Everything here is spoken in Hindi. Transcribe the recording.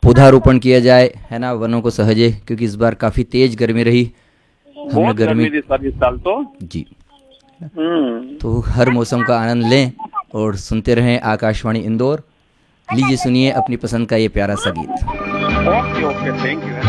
पौधारोपण किया जाए, है ना, वनों को सहेजे, क्योंकि इस बार काफी तेज गर्मी रही। हमने बहुत गर्मी गर्मी थी सर इस साल तो। जी, तो हर मौसम का आनंद लें और सुनते रहें आकाशवाणी इंदौर। लीजिए सुनिए अपनी पसंद का ये प्यारा सा गीत। Okay okay, thank you.